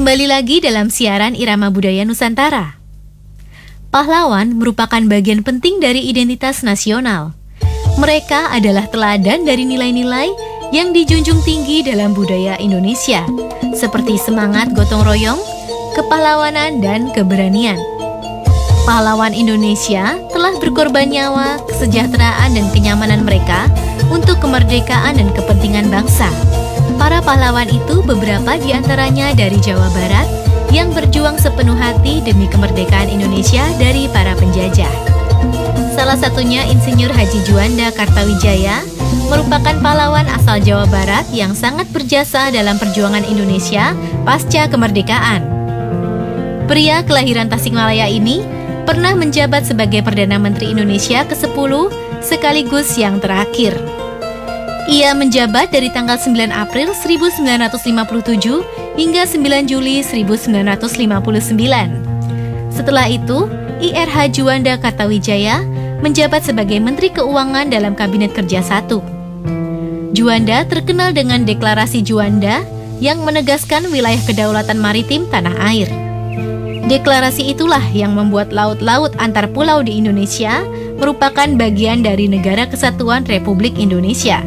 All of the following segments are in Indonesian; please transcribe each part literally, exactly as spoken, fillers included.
Kembali lagi dalam siaran Irama Budaya Nusantara. Pahlawan merupakan bagian penting dari identitas nasional. Mereka adalah teladan dari nilai-nilai yang dijunjung tinggi dalam budaya Indonesia, seperti semangat gotong royong, kepahlawanan, dan keberanian. Pahlawan Indonesia telah berkorban nyawa, kesejahteraan, dan kenyamanan mereka untuk kemerdekaan dan kepentingan bangsa. Para pahlawan itu beberapa di antaranya dari Jawa Barat yang berjuang sepenuh hati demi kemerdekaan Indonesia dari para penjajah. Salah satunya Insinyur Haji Juanda Kartawijaya merupakan pahlawan asal Jawa Barat yang sangat berjasa dalam perjuangan Indonesia pasca kemerdekaan. Pria kelahiran Tasikmalaya ini pernah menjabat sebagai Perdana Menteri Indonesia kesepuluh sekaligus yang terakhir. Ia menjabat dari tanggal sembilan April seribu sembilan ratus lima puluh tujuh hingga sembilan Juli seribu sembilan ratus lima puluh sembilan. Setelah itu, I R H Juanda Kartawijaya menjabat sebagai Menteri Keuangan dalam Kabinet Kerja satu. Juanda terkenal dengan Deklarasi Juanda yang menegaskan wilayah kedaulatan maritim tanah air. Deklarasi itulah yang membuat laut-laut antar pulau di Indonesia merupakan bagian dari Negara Kesatuan Republik Indonesia.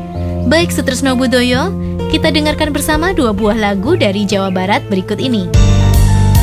Baik Sutresno Budoyo, kita dengarkan bersama dua buah lagu dari Jawa Barat berikut ini.